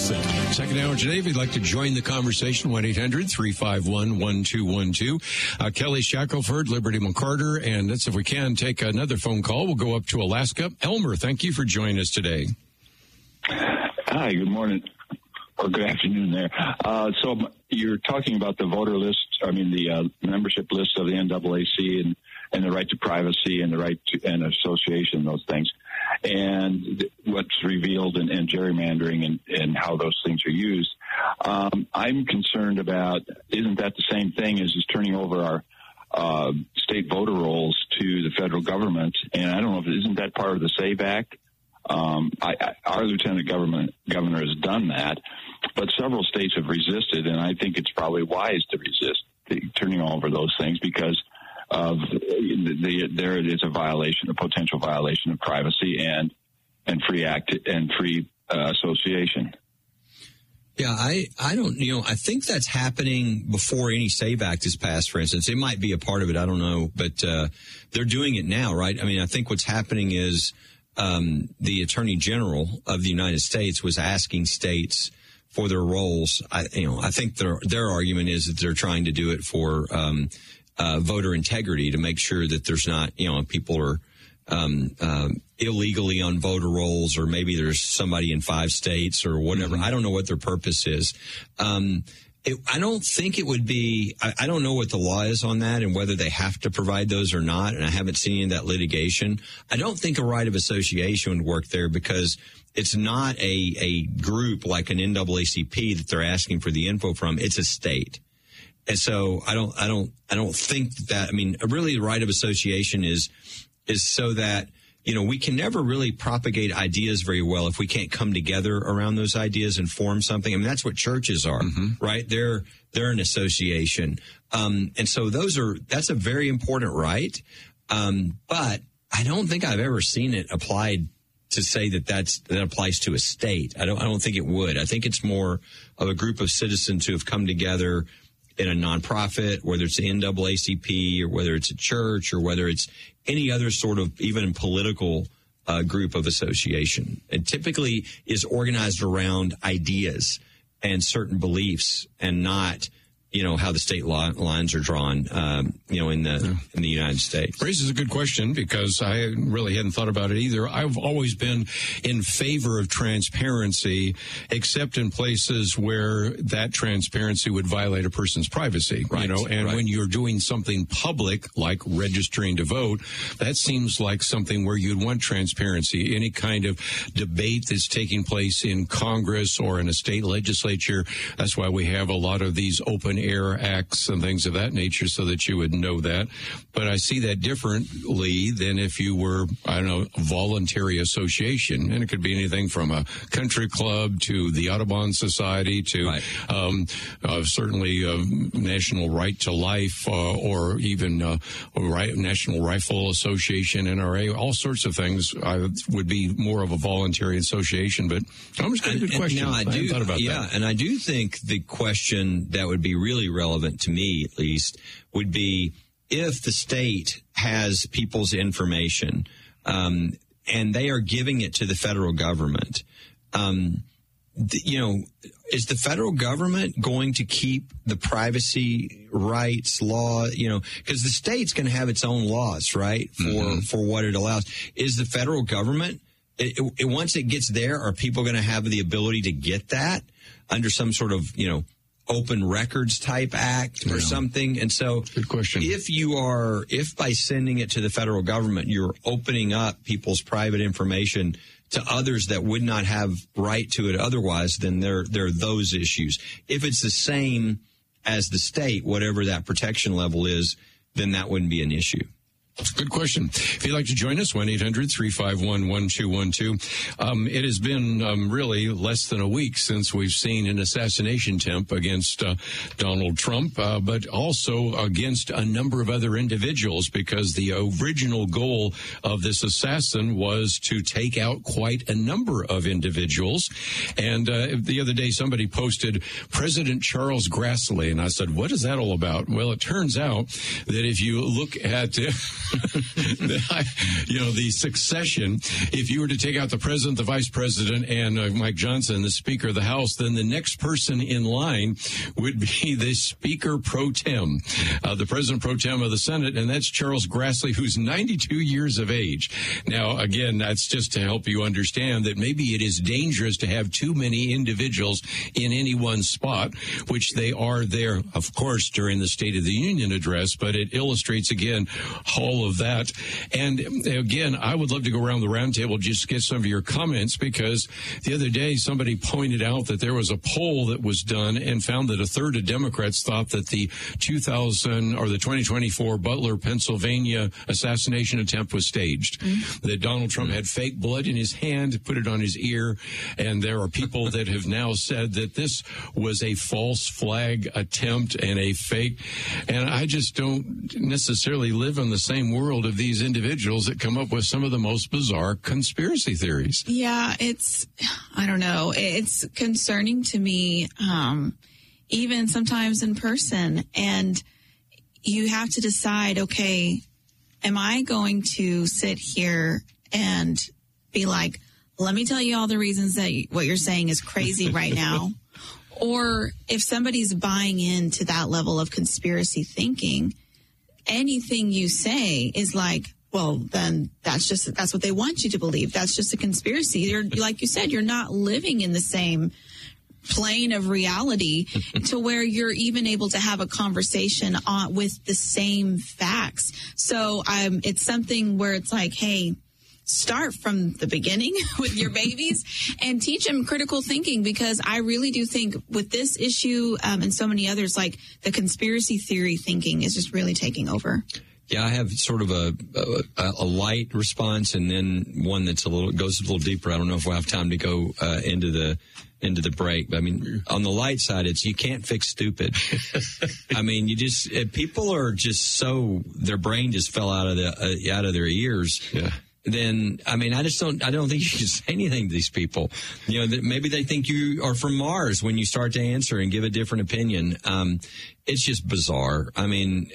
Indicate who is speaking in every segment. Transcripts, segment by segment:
Speaker 1: Citizen. Second hour today, if you'd like to join the conversation, 1-800-351-1212. Kelly Shackelford, Liberty McCarter, and let's, if we can, take another phone call. We'll go up to Alaska. Elmer, thank you for joining us today.
Speaker 2: Hi, good morning, or good afternoon there. So you're talking about the voter list, the membership list of the NAACP and the right to privacy and the right to and association, those things, and what's revealed in gerrymandering and how those things are used. I'm concerned about, isn't that the same thing as just turning over our state voter rolls to the federal government? And I don't know, isn't that part of the SAVE Act? Our lieutenant governor has done that, but several states have resisted, and I think it's probably wise to resist turning over those things because of there is a potential violation of privacy and free association.
Speaker 3: Yeah, I don't, I think that's happening before any SAVE Act is passed, for instance. It might be a part of it, I don't know, but they're doing it now, right? I mean, I think what's happening is the Attorney General of the United States was asking states for their rolls. I think their argument is that they're trying to do it for voter integrity, to make sure that there's not, people are illegally on voter rolls, or maybe there's somebody in 5 states or whatever. I don't know what their purpose is. I don't think it would be, I don't know what the law is on that and whether they have to provide those or not, and I haven't seen any of that litigation. I don't think a right of association would work there because it's not a group like an NAACP that they're asking for the info from. It's a state. And so I don't think that, really the right of association is so that, we can never really propagate ideas very well if we can't come together around those ideas and form something. That's what churches are, right? They're an association. And so that's a very important right. But I don't think I've ever seen it applied to say that applies to a state. I don't think it would. I think it's more of a group of citizens who have come together in a nonprofit, whether it's the NAACP or whether it's a church or whether it's any other sort of even political group of association. It typically is organized around ideas and certain beliefs and not, how the state lines are drawn, in the United States.
Speaker 1: Raises a good question because I really hadn't thought about it either. I've always been in favor of transparency, except in places where that transparency would violate a person's privacy,
Speaker 3: right,
Speaker 1: when you're doing something public, like registering to vote, that seems like something where you'd want transparency. Any kind of debate that's taking place in Congress or in a state legislature, that's why we have a lot of these open air acts and things of that nature, so that you would know that. But I see that differently than if you were, a voluntary association. And it could be anything from a country club to the Audubon Society to certainly National Right to Life or even National Rifle Association, NRA, all sorts of things would be more of a voluntary association. But almost got a good question.
Speaker 3: I hadn't thought about that. And I do think the question that would be really relevant to me, at least, would be if the state has people's information and they are giving it to the federal government, is the federal government going to keep the privacy rights law, because the state's going to have its own laws, right, for what it allows. Is the federal government, once it gets there, are people going to have the ability to get that under some sort of, open records type act or something? And so
Speaker 1: good question.
Speaker 3: If by sending it to the federal government, you're opening up people's private information to others that would not have right to it otherwise, then there are those issues. If it's the same as the state, whatever that protection level is, then that wouldn't be an issue.
Speaker 1: Good question. If you'd like to join us, 1-800-351-1212. It has been really less than a week since we've seen an assassination attempt against Donald Trump, but also against a number of other individuals, because the original goal of this assassin was to take out quite a number of individuals. And the other day, somebody posted President Charles Grassley, and I said, what is that all about? Well, it turns out that if you look at the succession, if you were to take out the president, the vice president, and Mike Johnson, the Speaker of the House, then the next person in line would be the Speaker pro tem, the President pro tem of the Senate, and that's Charles Grassley, who's 92 years of age. Now, again, that's just to help you understand that maybe it is dangerous to have too many individuals in any one spot, which they are there, of course, during the State of the Union address, but it illustrates, again, all of that. And again, I would love to go around the roundtable just to get some of your comments, because the other day somebody pointed out that there was a poll that was done and found that a third of Democrats thought that the 2024 Butler, Pennsylvania assassination attempt was staged, that Donald Trump had fake blood in his hand, put it on his ear, and there are people that have now said that this was a false flag attempt and a fake. And I just don't necessarily live in the same world of these individuals that come up with some of the most bizarre conspiracy theories.
Speaker 4: Yeah, I don't know. It's concerning to me, even sometimes in person. And you have to decide, okay, am I going to sit here and be like, let me tell you all the reasons that what you're saying is crazy right now? Or if somebody's buying into that level of conspiracy thinking, anything you say is like, well, then that's what they want you to believe. That's just a conspiracy. You're, like you said, you're not living in the same plane of reality to where you're even able to have a conversation with the same facts. So it's something where it's like, hey, start from the beginning with your babies and teach them critical thinking, because I really do think with this issue and so many others, like the conspiracy theory thinking is just really taking over.
Speaker 3: Yeah, I have sort of a light response, and then one that's goes a little deeper. I don't know if we'll have time to go into the break. But I mean, on the light side, it's you can't fix stupid. I mean, people are just their brain just fell out of their ears. Yeah. Then, I mean, I don't think you can say anything to these people. Maybe they think you are from Mars when you start to answer and give a different opinion. It's just bizarre. I mean,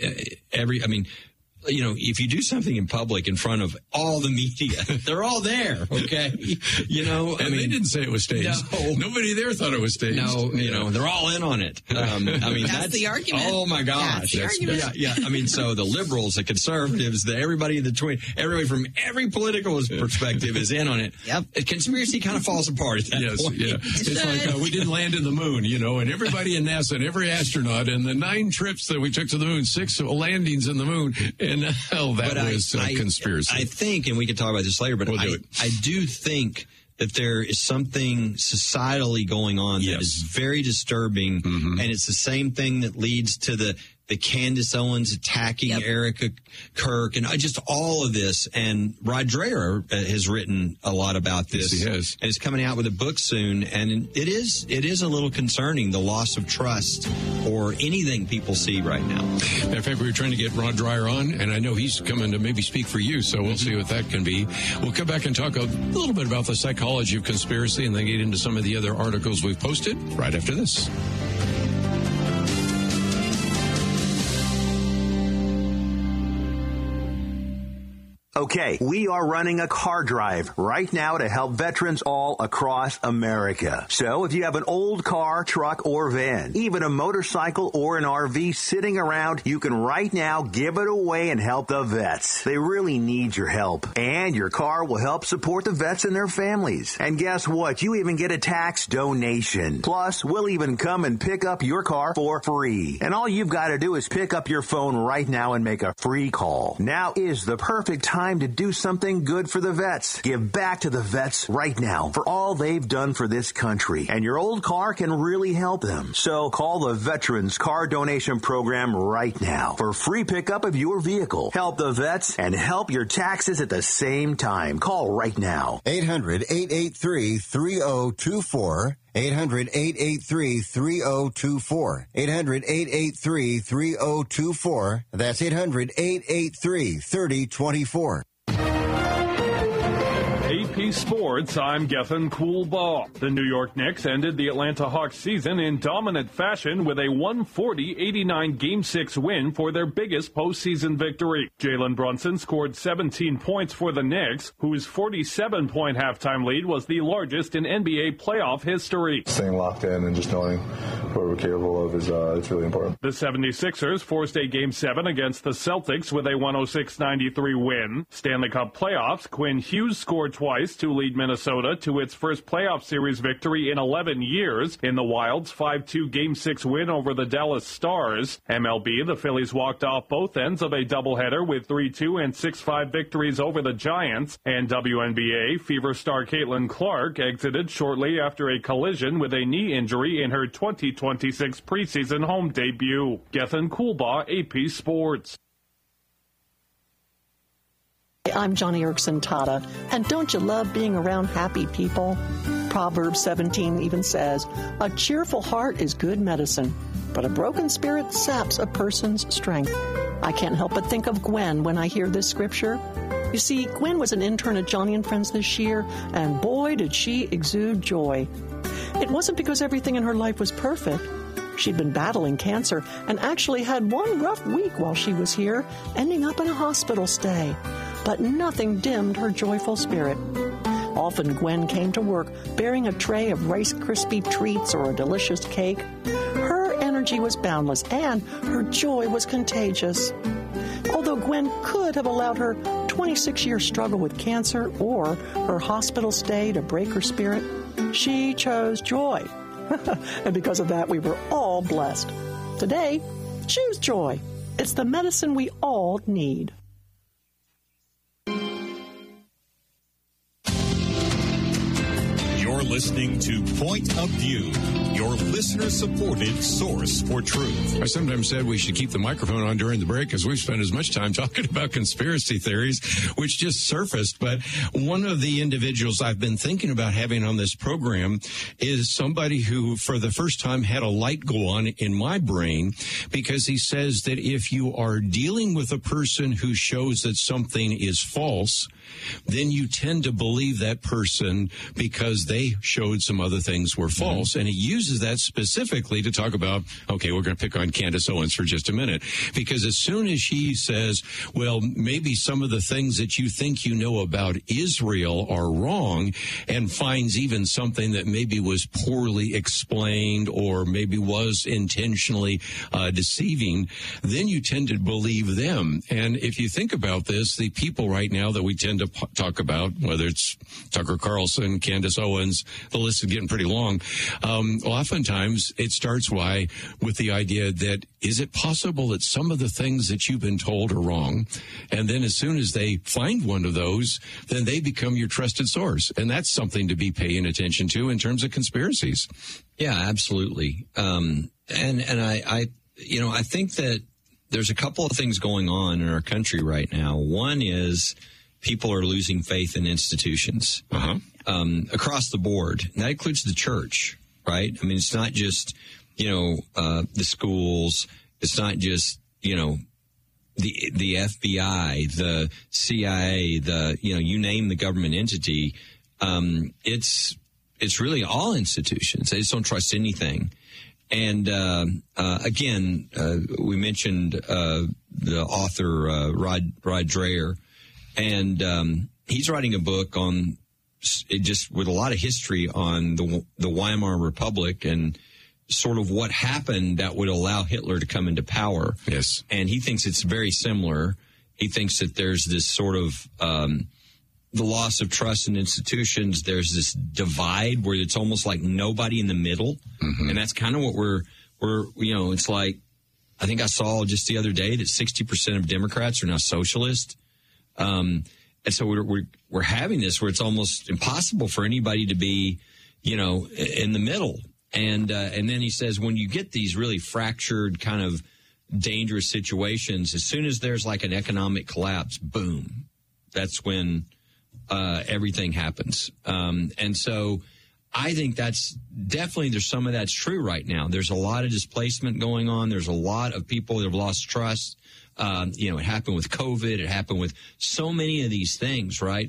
Speaker 3: if you do something in public in front of all the media, they're all there, okay?
Speaker 1: And they didn't say it was staged. No. Nobody there thought it was staged.
Speaker 3: No, they're all in on it.
Speaker 4: That's the argument.
Speaker 3: Oh my gosh.
Speaker 4: That's the argument.
Speaker 3: Yeah. I mean, so the liberals, the conservatives, everybody in between, everybody from every political perspective is in on it.
Speaker 4: Yep.
Speaker 3: Conspiracy kind of falls apart at that point.
Speaker 1: Yeah. It's like we didn't land in the moon, and everybody in NASA and every astronaut and the 9 trips that we took to the moon, 6 landings in the moon. And that was a conspiracy. I
Speaker 3: think, and we can talk about this later, but I do think that there is something societally going on that is very disturbing, and it's the same thing that leads to the Candace Owens attacking Erica Kirk and just all of this. And Rod Dreher has written a lot about this.
Speaker 1: Yes, he has.
Speaker 3: And is coming out with a book soon. And it is a little concerning, the loss of trust or anything people see right now.
Speaker 1: Matter of fact, we were trying to get Rod Dreher on, and I know he's coming to maybe speak for you, so we'll see what that can be. We'll come back and talk a little bit about the psychology of conspiracy and then get into some of the other articles we've posted right after this.
Speaker 5: Okay, we are running a car drive right now to help veterans all across America. So if you have an old car, truck, or van, even a motorcycle or an RV sitting around, you can right now give it away and help the vets. They really need your help. And your car will help support the vets and their families. And guess what? You even get a tax donation. Plus, we'll even come and pick up your car for free. And all you've got to do is pick up your phone right now and make a free call. Now is the perfect time to do something good for the vets. Give back to the vets right now for all they've done for this country. And your old car can really help them. So call the Veterans Car Donation Program right now for free pickup of your vehicle. Help the vets and help your taxes at the same time. Call right now.
Speaker 6: 800-883-3024. 800-883-3024. 800-883-3024. That's 800-883-3024.
Speaker 7: AP AP Sports, I'm Gethin Coolbaugh. The New York Knicks ended the Atlanta Hawks season in dominant fashion with a 140-89 Game 6 win for their biggest postseason victory. Jalen Brunson scored 17 points for the Knicks, whose 47-point halftime lead was the largest in NBA playoff history.
Speaker 8: Staying locked in and just knowing what we're capable of is it's really important.
Speaker 7: The 76ers forced a Game 7 against the Celtics with a 106-93 win. Stanley Cup playoffs, Quinn Hughes scored twice to lead Minnesota to its first playoff series victory in 11 years in the Wild's 5-2 Game 6 win over the Dallas Stars. MLB, the Phillies walked off both ends of a doubleheader with 3-2 and 6-5 victories over the Giants. And WNBA, Fever star Caitlin Clark exited shortly after a collision with a knee injury in her 2026 preseason home debut. Gethin Coolbaugh, AP Sports.
Speaker 9: I'm Johnny Erickson Tata, and don't you love being around happy people? Proverbs 17 even says, a cheerful heart is good medicine, but a broken spirit saps a person's strength. I can't help but think of Gwen when I hear this scripture. You see, Gwen was an intern at Johnny and Friends this year, and boy, did she exude joy. It wasn't because everything in her life was perfect. She'd been battling cancer and actually had one rough week while she was here, ending up in a hospital stay. But nothing dimmed her joyful spirit. Often Gwen came to work bearing a tray of Rice Krispie treats or a delicious cake. Her energy was boundless and her joy was contagious. Although Gwen could have allowed her 26-year struggle with cancer or her hospital stay to break her spirit, she chose joy. And because of that, we were all blessed. Today, choose joy. It's the medicine we all need.
Speaker 10: You're listening to Point of View, your listener-supported source for truth.
Speaker 1: I sometimes said we should keep the microphone on during the break because we've spent as much time talking about conspiracy theories, which just surfaced. But one of the individuals I've been thinking about having on this program is somebody who, for the first time, had a light go on in my brain, because he says that if you are dealing with a person who shows that something is false, then you tend to believe that person because they showed some other things were false. And he uses that specifically to talk about, okay, we're going to pick on Candace Owens for just a minute, because as soon as she says, well, maybe some of the things that you think you know about Israel are wrong, and finds even something that maybe was poorly explained or maybe was intentionally deceiving, then you tend to believe them. And if you think about this, the people right now that we tend to talk about, whether it's Tucker Carlson, Candace Owens, the list is getting pretty long. Oftentimes it starts with the idea that, is it possible that some of the things that you've been told are wrong? And then as soon as they find one of those, then they become your trusted source. And that's something to be paying attention to in terms of conspiracies.
Speaker 3: Yeah, absolutely. And I think that there's a couple of things going on in our country right now. One is people are losing faith in institutions across the board. And that includes the church, right? I mean, it's not just, the schools. It's not just, the FBI, the CIA, you name the government entity. It's really all institutions. They just don't trust anything. And again, we mentioned the author Rod Dreher, and he's writing a book on just with a lot of history on the Weimar Republic and sort of what happened that would allow Hitler to come into power.
Speaker 1: Yes,
Speaker 3: and he thinks it's very similar. He thinks that there's this sort of the loss of trust in institutions. There's this divide where it's almost like nobody in the middle. Mm-hmm. And that's kind of what we're, it's like, I think I saw just the other day that 60% of Democrats are now socialist. And so we're having this where it's almost impossible for anybody to be, in the middle. And then he says, when you get these really fractured kind of dangerous situations, as soon as there's like an economic collapse, boom, that's when everything happens. And so I think that's definitely, there's some of that's true right now. There's a lot of displacement going on. There's a lot of people that have lost trust. It happened with COVID. It happened with so many of these things, right?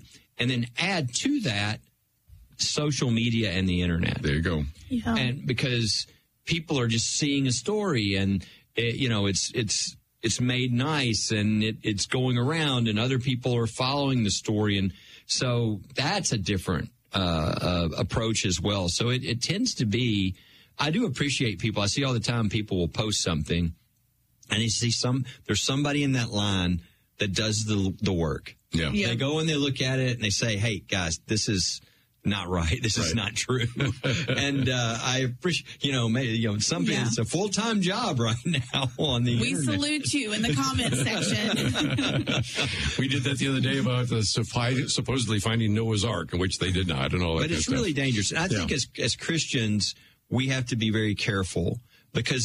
Speaker 3: and then add to that social media and the internet.
Speaker 1: There you go.
Speaker 4: Yeah.
Speaker 3: And because people are just seeing a story, and it's made nice, and it's going around, and other people are following the story, and so that's a different approach as well. So it tends to be. I do appreciate people. I see all the time people will post something, and you see there's somebody in that line that does the work.
Speaker 1: Yeah.
Speaker 3: They go and they look at it and they say, "Hey guys, this is not right. This is not true." And I appreciate, somebody it's a full-time job right now on the internet.
Speaker 4: We salute you in the comment section.
Speaker 1: We did that the other day about supposedly finding Noah's Ark, which they did not, and all that.
Speaker 3: But it's really dangerous. And I think as Christians, we have to be very careful, because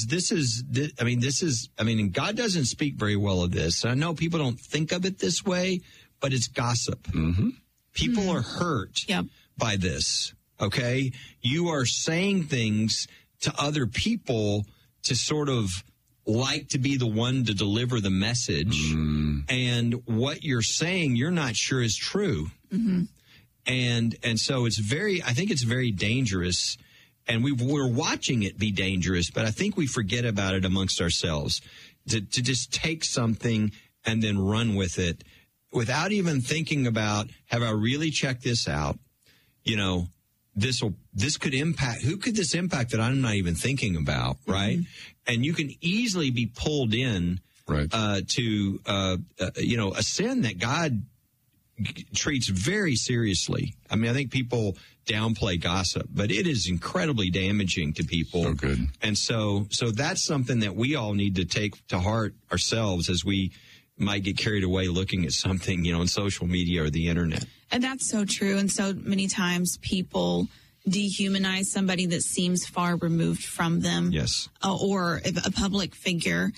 Speaker 3: God doesn't speak very well of this. I know people don't think of it this way, but it's gossip.
Speaker 1: Mm-hmm.
Speaker 3: People are hurt by this, okay? You are saying things to other people to sort of like to be the one to deliver the message. And what you're saying, you're not sure is true.
Speaker 4: Mm-hmm.
Speaker 3: And so I think it's very dangerous. And we're watching it be dangerous, but I think we forget about it amongst ourselves to just take something and then run with it without even thinking about, have I really checked this out? This could impact, who could this impact that I'm not even thinking about, right? Mm-hmm. And you can easily be pulled in to a sin that God treats very seriously. I mean, I think people downplay gossip, but it is incredibly damaging to people.
Speaker 1: So good.
Speaker 3: And so that's something that we all need to take to heart ourselves as we might get carried away looking at something, on social media or the internet.
Speaker 4: And that's so true. And so many times people dehumanize somebody that seems far removed from them.
Speaker 3: Yes.
Speaker 4: Or a public figure.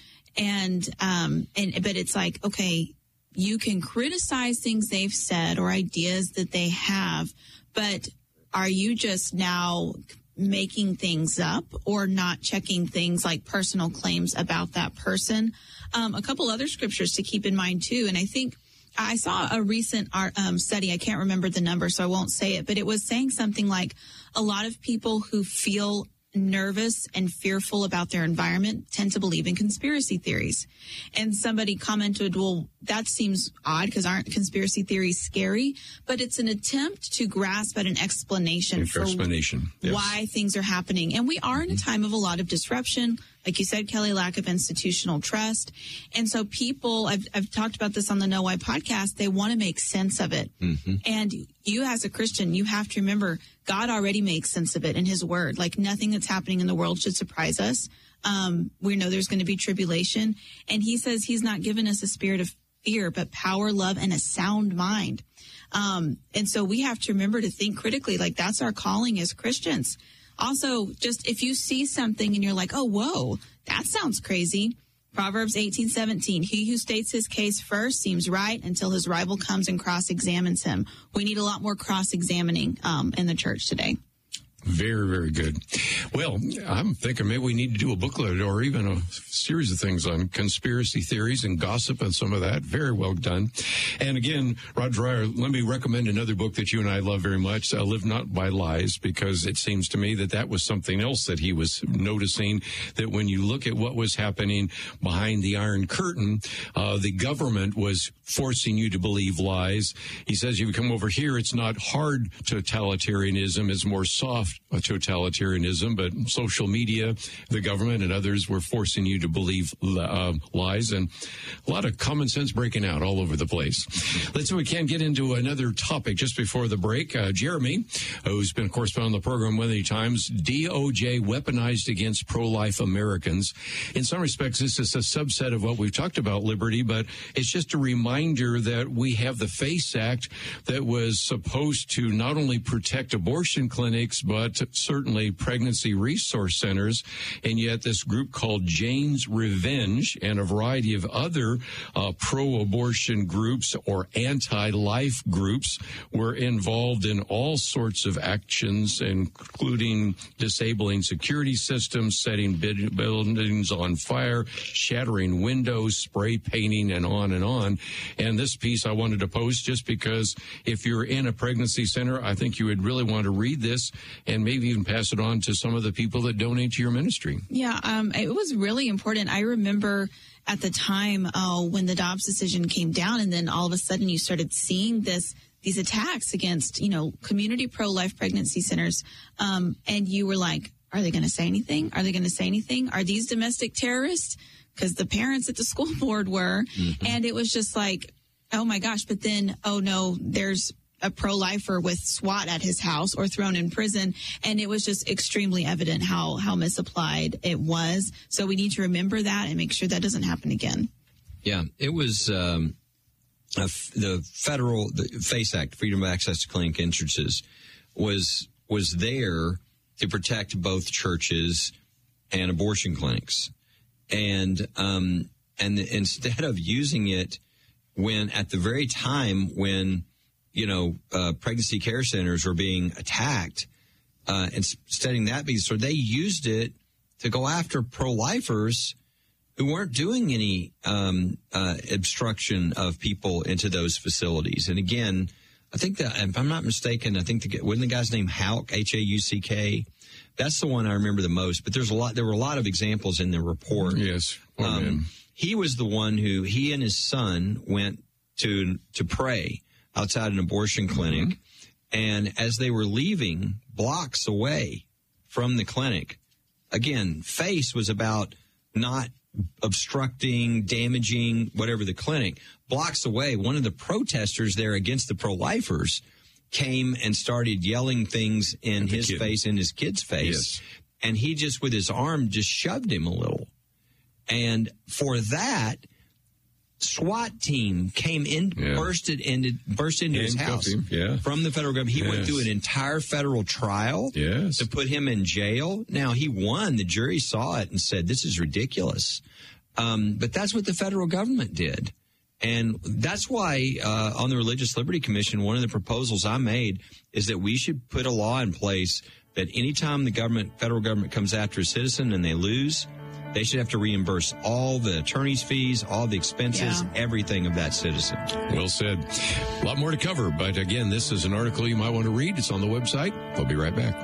Speaker 4: But it's like, okay, you can criticize things they've said or ideas that they have, but are you just now making things up or not checking things like personal claims about that person? A couple other scriptures to keep in mind too. And I think I saw a recent study. I can't remember the number, so I won't say it, but it was saying something like a lot of people who feel nervous and fearful about their environment tend to believe in conspiracy theories. And somebody commented, well, that seems odd because aren't conspiracy theories scary? But it's an attempt to grasp at an explanation for why things are happening. And we are in a time of a lot of disruption. Like you said, Kelly, lack of institutional trust. And so people, I've talked about this on the Know Why podcast, they want to make sense of it. Mm-hmm. And you as a Christian, you have to remember God already makes sense of it in his word. Like nothing that's happening in the world should surprise us. We know there's going to be tribulation. And he says he's not given us a spirit of fear, but power, love, and a sound mind. And so we have to remember to think critically. Like that's our calling as Christians. Also, just if you see something and you're like, oh, whoa, that sounds crazy. Proverbs 18:17, he who states his case first seems right until his rival comes and cross-examines him. We need a lot more cross-examining in the church today.
Speaker 1: Very, very good. Well, I'm thinking maybe we need to do a booklet or even a series of things on conspiracy theories and gossip and some of that. Very well done. And again, Rod Dreher, let me recommend another book that you and I love very much, Live Not by Lies, because it seems to me that was something else that he was noticing, that when you look at what was happening behind the Iron Curtain, the government was forcing you to believe lies. He says, if you come over here, it's not hard totalitarianism, it's more soft totalitarianism, but social media, the government, and others were forcing you to believe lies, and a lot of common sense breaking out all over the place. Let's see if we can get into another topic just before the break. Jeremy, who's been a correspondent on the program many times, DOJ weaponized against pro-life Americans. In some respects, this is a subset of what we've talked about, liberty, but it's just a reminder that we have the FACE Act that was supposed to not only protect abortion clinics, but certainly pregnancy pregnancy resource centers, and yet this group called Jane's Revenge and a variety of other pro-abortion groups or anti-life groups were involved in all sorts of actions, including disabling security systems, setting buildings on fire, shattering windows, spray painting, and on and on. And this piece I wanted to post just because if you're in a pregnancy center, I think you would really want to read this and maybe even pass it on to some of the people that donate to your ministry.
Speaker 4: Yeah, it was really important. I remember at the time when the Dobbs decision came down, and then all of a sudden you started seeing these attacks against, community pro-life pregnancy centers. And you were like, are they going to say anything? Are they going to say anything? Are these domestic terrorists? Because the parents at the school board were. Mm-hmm. And it was just like, oh my gosh. But then, oh no, there's a pro-lifer with SWAT at his house or thrown in prison. And it was just extremely evident how misapplied it was. So we need to remember that and make sure that doesn't happen again.
Speaker 3: Yeah, it was the FACE Act, Freedom of Access to Clinic Entrances, was there to protect both churches and abortion clinics. And instead of using it when at the very time when pregnancy care centers were being attacked, and studying that, so they used it to go after pro-lifers who weren't doing any obstruction of people into those facilities. And again, I think that, if I'm not mistaken, wasn't the guy's name Houck, H-A-U-C-K? That's the one I remember the most. But there were a lot of examples in the report.
Speaker 1: Yes.
Speaker 3: He was the one who, he and his son went to pray outside an abortion clinic. Mm-hmm. And as they were leaving blocks away from the clinic, again, FACE was about not obstructing, damaging, whatever the clinic. Blocks away, one of the protesters there against the pro-lifers came and started yelling things in his face, in his kid's face. Yes. And he just, with his arm, just shoved him a little. And for that, SWAT team came in, burst into his house from the federal government. He went through an entire federal trial to put him in jail. Now, he won. The jury saw it and said, this is ridiculous. But that's what the federal government did. And that's why on the Religious Liberty Commission, one of the proposals I made is that we should put a law in place that anytime the federal government comes after a citizen and they lose, they should have to reimburse all the attorney's fees, all the expenses, everything of that citizen.
Speaker 1: Well said. A lot more to cover, but again, this is an article you might want to read. It's on the website. We'll be right back.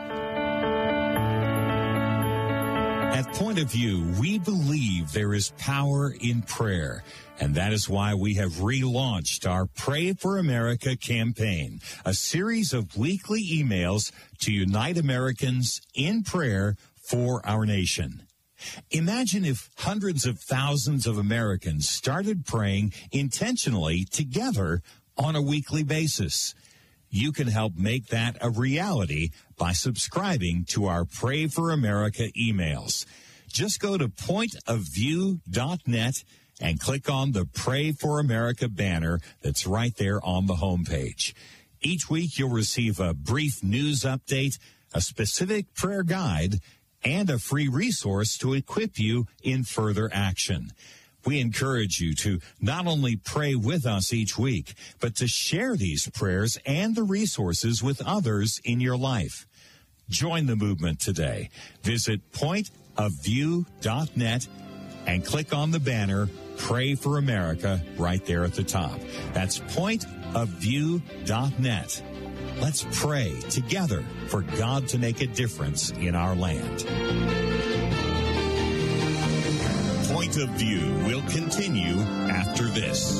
Speaker 10: At Point of View, we believe there is power in prayer, and that is why we have relaunched our Pray for America campaign, a series of weekly emails to unite Americans in prayer for our nation. Imagine if hundreds of thousands of Americans started praying intentionally together on a weekly basis. You can help make that a reality by subscribing to our Pray for America emails. Just go to pointofview.net and click on the Pray for America banner that's right there on the homepage. Each week you'll receive a brief news update, a specific prayer guide, and a free resource to equip you in further action. We encourage you to not only pray with us each week, but to share these prayers and the resources with others in your life. Join the movement today. Visit pointofview.net and click on the banner, Pray for America, right there at the top. That's pointofview.net. Let's pray together for God to make a difference in our land. Point of View will continue after this.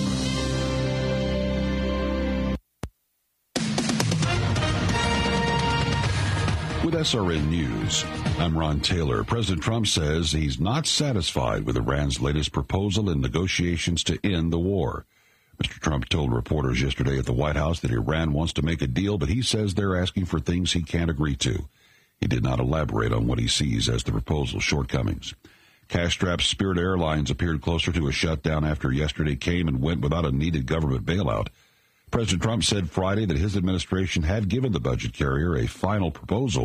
Speaker 11: With SRN News, I'm Ron Taylor. President Trump says he's not satisfied with Iran's latest proposal in negotiations to end the war. Mr. Trump told reporters yesterday at the White House that Iran wants to make a deal, but he says they're asking for things he can't agree to. He did not elaborate on what he sees as the proposal's shortcomings. Cash-strapped Spirit Airlines appeared closer to a shutdown after yesterday came and went without a needed government bailout. President Trump said Friday that his administration had given the budget carrier a final proposal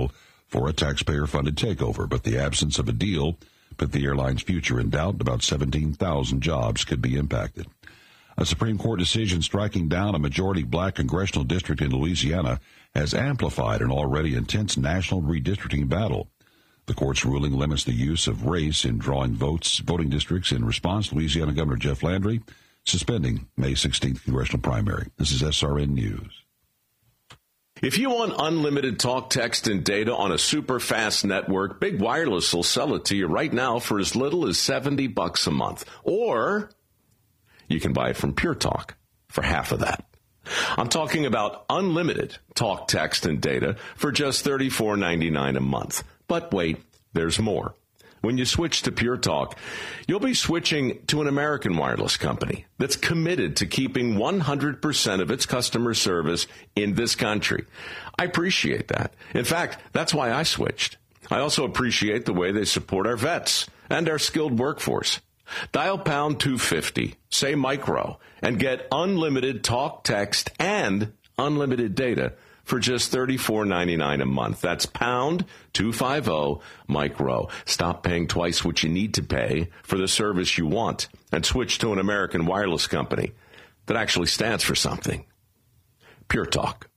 Speaker 11: for a taxpayer-funded takeover, but the absence of a deal put the airline's future in doubt. About 17,000 jobs could be impacted. A Supreme Court decision striking down a majority black congressional district in Louisiana has amplified an already intense national redistricting battle. The court's ruling limits the use of race in drawing voting districts. In response, Louisiana Governor Jeff Landry suspending May 16th congressional primary. This is SRN News.
Speaker 12: If you want unlimited talk, text, and data on a super fast network, Big Wireless will sell it to you right now for as little as $70 a month. Or you can buy it from Pure Talk for half of that. I'm talking about unlimited talk, text, and data for just $34.99 a month. But wait, there's more. When you switch to Pure Talk, you'll be switching to an American wireless company that's committed to keeping 100% of its customer service in this country. I appreciate that. In fact, that's why I switched. I also appreciate the way they support our vets and our skilled workforce. Dial pound 250, say micro, and get unlimited talk, text, and unlimited data for just $34.99 a month. That's pound 250 micro. Stop paying twice what you need to pay for the service you want and switch to an American wireless company that actually stands for something. Pure Talk.